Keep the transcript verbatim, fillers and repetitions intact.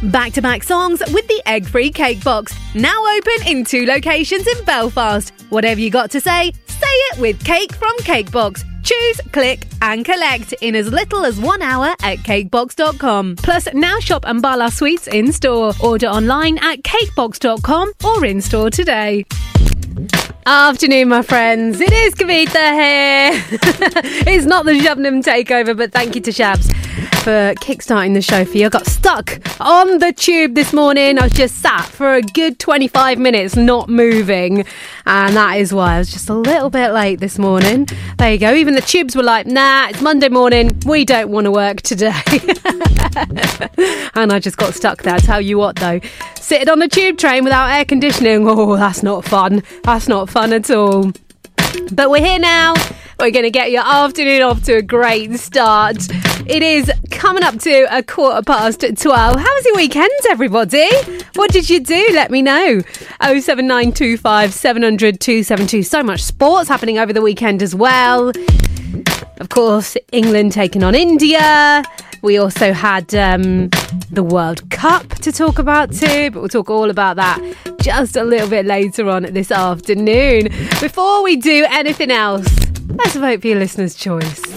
Back-to-back songs with the egg-free cake box. Now open in two locations in Belfast. Whatever you got to say, say it with Cake from Cakebox. Choose, click and collect in as little as one hour at cakebox dot com. Plus, now shop Ambala Sweets in-store. Order online at cakebox dot com or in-store today. Afternoon, my friends. It is Kavitha here. It's not the Shubnam takeover, but thank you to Shabs for kickstarting the show for you. I got stuck on the tube this morning. I was just sat for a good twenty-five minutes not moving, and that is why I was just a little bit late this morning. There you go. Even the tubes were like, nah, it's Monday morning, we don't want to work today. And I just got stuck there. I tell you what though, sitting on the tube train without air conditioning, oh, that's not fun. That's not fun at all. But we're here now. We're going to get your afternoon off to a great start. It is coming up to a quarter past twelve. How was your weekend, everybody? What did you do? Let me know. oh seven nine two five seven hundred two seven two. So much sports happening over the weekend as well. Of course, England taking on India. We also had um, the World Cup to talk about too, but we'll talk all about that just a little bit later on this afternoon. Before we do anything else, let's vote for your listener's choice.